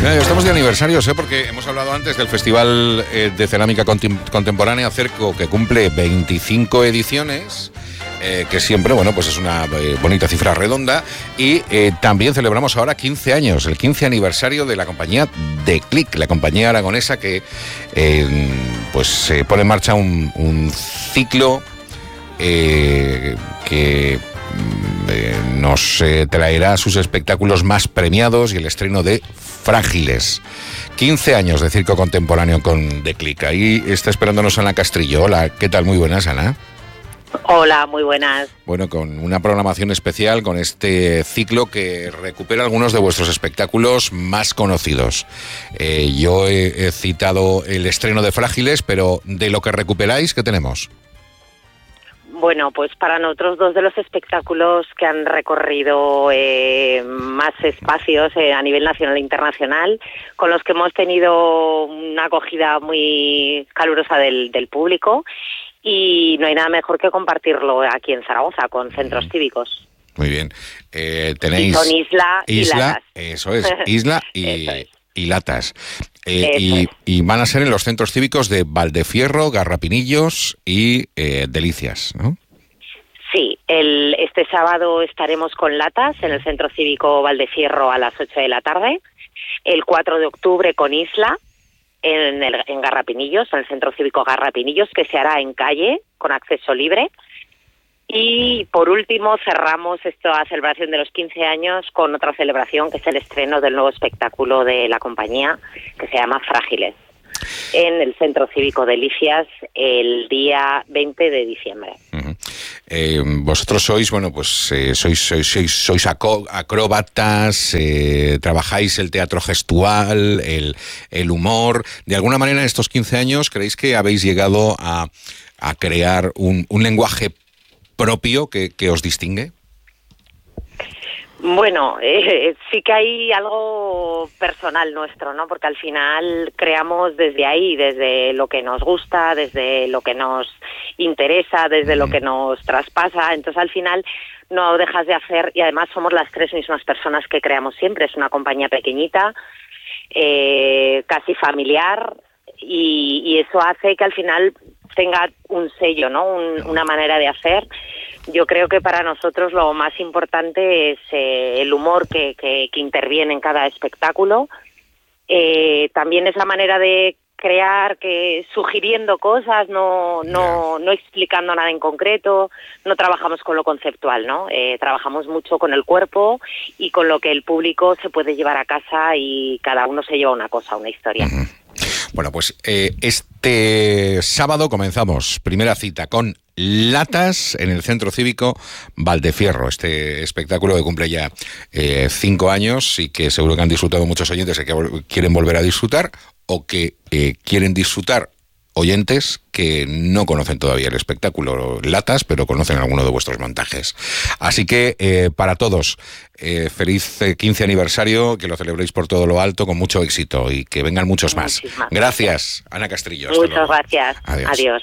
Estamos de aniversarios, porque hemos hablado antes del Festival de Cerámica Contemporánea Cerco, que cumple 25 ediciones, que siempre, bueno, pues es una bonita cifra redonda, y también celebramos ahora 15 años, el 15 aniversario de la compañía de Clic, la compañía aragonesa que pues pone en marcha un ciclo que nos traerá sus espectáculos más premiados y el estreno de Frágiles. 15 años de circo contemporáneo con The Click. Ahí está esperándonos Ana Castrillo. Hola, ¿qué tal? Muy buenas, Ana. Hola, muy buenas. Bueno, con una programación especial con este ciclo que recupera algunos de vuestros espectáculos más conocidos. Yo he citado el estreno de Frágiles, pero de lo que recuperáis, ¿qué tenemos? Bueno, pues para nosotros dos de los espectáculos que han recorrido más espacios a nivel nacional e internacional, con los que hemos tenido una acogida muy calurosa del público, y no hay nada mejor que compartirlo aquí en Zaragoza con centros cívicos. Muy bien. Tenéis... Y son Isla y Latas. Eso es, Isla y, Eso es. Y Latas. Y van a ser en los centros cívicos de Valdefierro, Garrapinillos y Delicias, ¿no? Sí, este sábado estaremos con Latas en el Centro Cívico Valdefierro a las 8 de la tarde. El 4 de octubre con Isla en Garrapinillos, en el Centro Cívico Garrapinillos, que se hará en calle con acceso libre. Y por último cerramos esta celebración de los 15 años con otra celebración, que es el estreno del nuevo espectáculo de la compañía, que se llama Frágiles, en el Centro Cívico Delicias el día 20 de diciembre. Uh-huh. Vosotros sois, bueno, pues sois acróbatas, trabajáis el teatro gestual, el humor. De alguna manera en estos 15 años, ¿creéis que habéis llegado a crear un lenguaje propio que os distingue? Bueno, sí que hay algo personal nuestro, ¿no? Porque al final creamos desde ahí, desde lo que nos gusta, desde lo que nos interesa, desde lo que nos traspasa. Entonces al final no dejas de hacer, y además somos las tres mismas personas que creamos siempre. Es una compañía pequeñita, casi familiar, y eso hace que al final tenga un sello, ¿no? Una manera de hacer. Yo creo que para nosotros lo más importante es el humor que interviene en cada espectáculo. También es la manera de crear, que sugiriendo cosas, no explicando nada en concreto. No trabajamos con lo conceptual, ¿no? Trabajamos mucho con el cuerpo y con lo que el público se puede llevar a casa, y cada uno se lleva una cosa, una historia. Uh-huh. Bueno, pues este sábado comenzamos, primera cita con Latas en el Centro Cívico Valdefierro, este espectáculo que cumple ya 5 años y que seguro que han disfrutado muchos oyentes y que quieren volver a disfrutar, o que quieren disfrutar oyentes que no conocen todavía el espectáculo Latas, pero conocen alguno de vuestros montajes. Así que para todos, feliz 15 aniversario, que lo celebréis por todo lo alto, con mucho éxito, y que vengan muchos más. Gracias, Ana Castrillo. Muchas gracias. Adiós.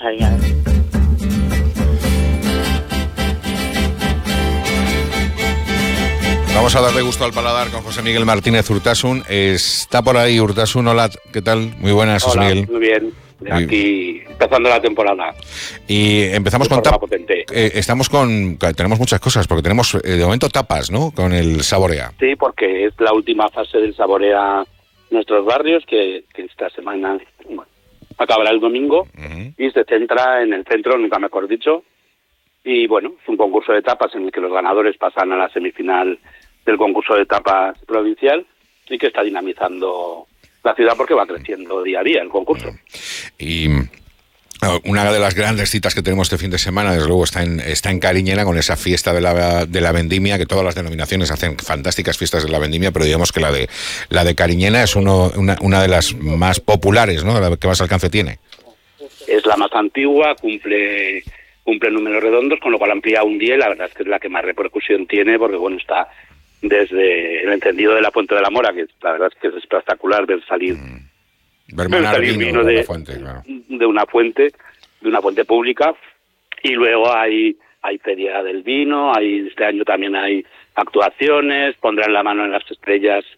Vamos a darle gusto al paladar con José Miguel Martínez Urtasun. Está por ahí Urtasun. Hola, ¿qué tal? Muy buenas, José Miguel. Muy bien. Aquí empezando la temporada. Y empezamos con tapas. Tenemos muchas cosas, porque tenemos de momento tapas, ¿no? Con el Saborea. Sí, porque es la última fase del Saborea Nuestros Barrios, que esta semana acabará el domingo. Uh-huh. Y se centra en el centro, nunca mejor dicho. Y bueno, es un concurso de tapas en el que los ganadores pasan a la semifinal del concurso de tapas provincial, y que está dinamizando la ciudad porque va creciendo día a día el concurso. Y una de las grandes citas que tenemos este fin de semana, desde luego, está en Cariñena, con esa fiesta de la vendimia, que todas las denominaciones hacen fantásticas fiestas de la vendimia, pero digamos que la de Cariñena es una de las más populares, ¿no? La que más alcance tiene. Es la más antigua, cumple números redondos, con lo cual amplía un día, y la verdad es que es la que más repercusión tiene, porque bueno, está desde el encendido de la Fuente de la Mora, que la verdad es que es espectacular ver salir vino de una fuente pública, y luego hay feria del vino, este año también hay actuaciones, pondrán la mano en las estrellas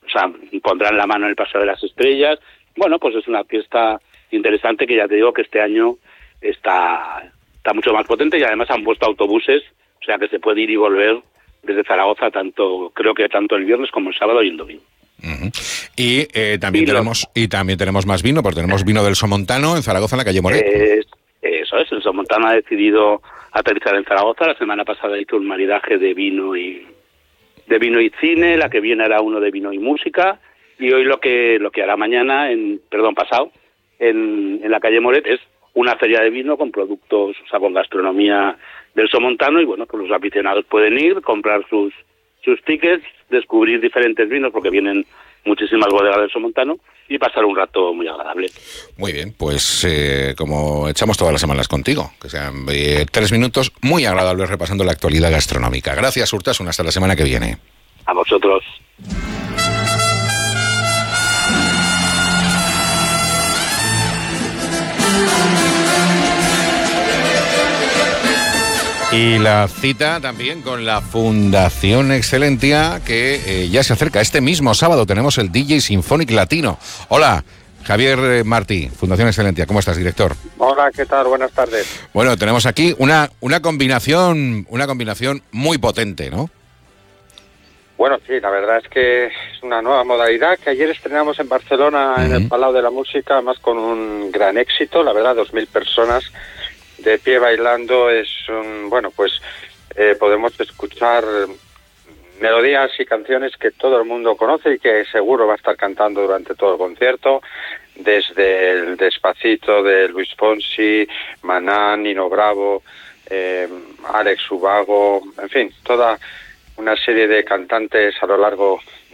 o sea, pondrán la mano en el Paseo de las Estrellas. Bueno, pues es una fiesta interesante que ya te digo que este año está mucho más potente y además han puesto autobuses, o sea que se puede ir y volver desde Zaragoza, creo que tanto el viernes como el sábado y el domingo. Uh-huh. Y también tenemos más vino, porque tenemos vino del Somontano en Zaragoza, en la calle Moret. Eso es, el Somontano ha decidido aterrizar en Zaragoza. La semana pasada hizo un maridaje de vino y cine, la que viene hará uno de vino y música, y hoy lo que hará mañana, pasado, en la calle Moret es una feria de vino con productos, o sea, con gastronomía del Somontano, y bueno, pues los aficionados pueden ir, comprar sus tickets, descubrir diferentes vinos, porque vienen muchísimas bodegas del Somontano, y pasar un rato muy agradable. Muy bien, pues como echamos todas las semanas contigo, que sean 3 minutos muy agradables repasando la actualidad gastronómica. Gracias, Urtasun, hasta la semana que viene. A vosotros. Y la cita también con la Fundación Excelentia, que ya se acerca. Este mismo sábado tenemos el DJ Symphonic Latino. Hola, Javier Martí, Fundación Excelentia. ¿Cómo estás, director? Hola, ¿qué tal? Buenas tardes. Bueno, tenemos aquí una combinación muy potente, ¿no? Bueno, sí, la verdad es que es una nueva modalidad que ayer estrenamos en Barcelona, en el Palau de la Música, además con un gran éxito, la verdad, 2.000 personas de pie bailando. Podemos escuchar melodías y canciones que todo el mundo conoce y que seguro va a estar cantando durante todo el concierto, desde el Despacito de Luis Fonsi, Maná, Nino Bravo, Alex Ubago, en fin, toda una serie de cantantes a lo largo